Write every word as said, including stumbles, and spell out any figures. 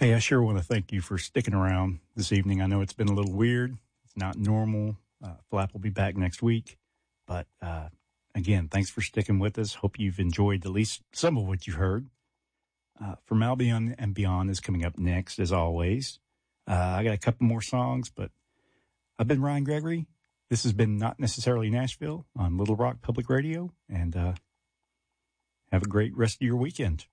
Hey, I sure want to thank you for sticking around this evening. I know it's been a little weird. It's not normal. Uh, Flap will be back next week. But uh, again, thanks for sticking with us. Hope you've enjoyed at least some of what you heard. Uh, From Albion and Beyond is coming up next, as always. Uh, I got a couple more songs, but I've been Ryan Gregory. This has been Not Necessarily Nashville on Little Rock Public Radio. And uh, have a great rest of your weekend.